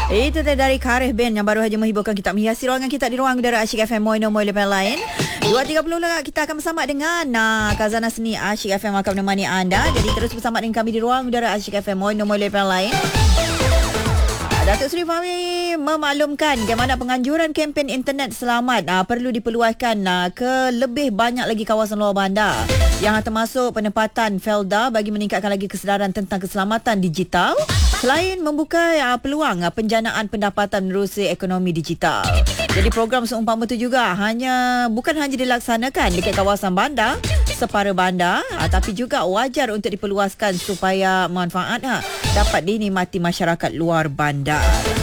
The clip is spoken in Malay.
Itu dari Karif Band yang baru saja menghiburkan kita, menghiasi ruangan kita di ruang udara Asyik FM Moino lepas lain. 2.30 lah kita akan bersama dengan Khazanah Seni Asyik FM akan menemani anda. Jadi terus bersama dengan kami di ruang udara Asyik FM Moino lepas lain. Datuk Seri Fahmi memaklumkan bagaimana penganjuran kempen internet selamat perlu diperluaskan ke lebih banyak lagi kawasan luar bandar yang termasuk penempatan Felda bagi meningkatkan lagi kesedaran tentang keselamatan digital selain membuka peluang penjanaan pendapatan menerusi ekonomi digital. Jadi program seumpama itu juga bukan hanya dilaksanakan dekat kawasan bandar, separa bandar, tapi juga wajar untuk diperluaskan supaya manfaat dapat dinikmati masyarakat luar bandar.